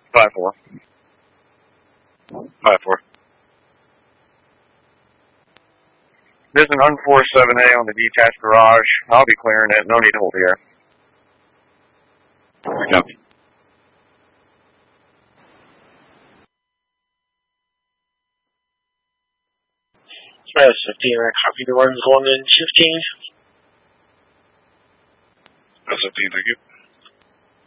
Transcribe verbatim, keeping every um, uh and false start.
Five four. Five four. There's an unforced seven A on the detached garage. I'll be clearing it. No need to hold the air. Copy. Yes, fifteen, I copy the ones going in fifteen. That's fifteen, thank you.